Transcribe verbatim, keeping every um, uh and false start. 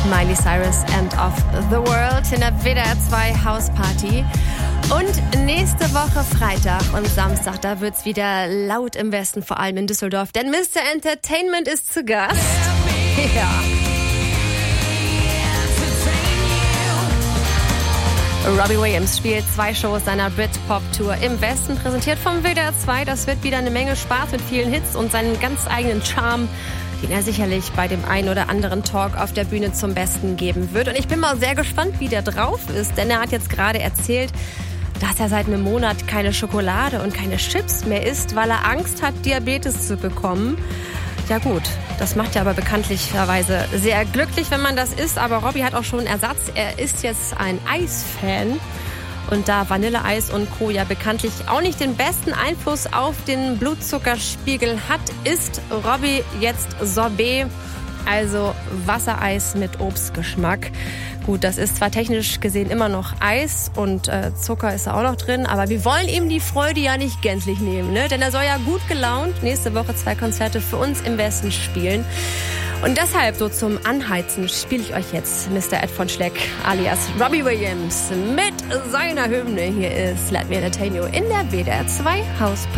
Miley Cyrus, End of the World in der W D R zwei Hausparty. Und nächste Woche Freitag und Samstag, da wird's wieder laut im Westen, vor allem in Düsseldorf, denn Mister Entertainment ist zu Gast. Ja. Robbie Williams spielt zwei Shows seiner Brit-Pop-Tour im Westen, präsentiert vom W D R zwei. Das wird wieder eine Menge Spaß mit vielen Hits und seinen ganz eigenen Charme, den er sicherlich bei dem einen oder anderen Talk auf der Bühne zum Besten geben wird. Und ich bin mal sehr gespannt, wie der drauf ist, denn er hat jetzt gerade erzählt, dass er seit einem Monat keine Schokolade und keine Chips mehr isst, weil er Angst hat, Diabetes zu bekommen. Ja gut, das macht ja aber bekanntlicherweise sehr glücklich, wenn man das isst. Aber Robbie hat auch schon Ersatz. Er ist jetzt ein Eisfan. Und da Vanilleeis und Co. ja bekanntlich auch nicht den besten Einfluss auf den Blutzuckerspiegel hat, isst Robbie jetzt Sorbet, also Wassereis mit Obstgeschmack. Gut, das ist zwar technisch gesehen immer noch Eis und äh, Zucker ist da auch noch drin, aber wir wollen ihm die Freude ja nicht gänzlich nehmen, ne? Denn er soll ja gut gelaunt nächste Woche zwei Konzerte für uns im Westen spielen. Und deshalb so zum Anheizen spiele ich euch jetzt Mister Ed von Schleck alias Robbie Williams mit seiner Hymne. Hier ist Let Me Entertain You in der W D R zwei Hausparty.